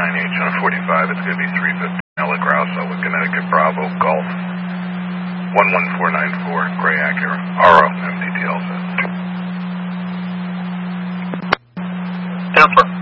9H on 45. It's going to be 315 Ella Grosso with Connecticut Bravo Golf 11494 Gray Acura RO MDTL set. Counselor.